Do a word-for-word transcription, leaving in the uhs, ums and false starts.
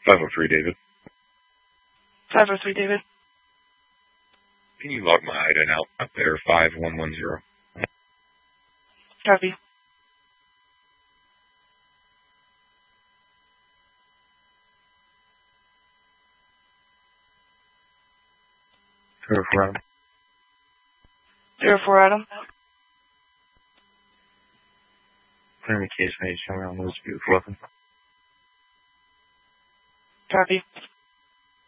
five oh three, David. five oh three, David. Can you log my I D N out up there, five one one zero? Copy. zero four Adam. zero four Adam. Clear me case, mate. Show me on those beautiful weapon. Copy.